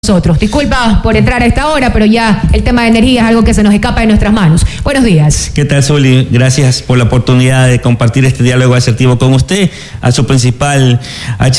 Nosotros. Disculpa por entrar a esta hora, pero ya el tema de energía es algo que se nos escapa de nuestras manos. Buenos días. ¿Qué tal, Zuli? Gracias por la oportunidad de compartir este diálogo asertivo con usted, a su principal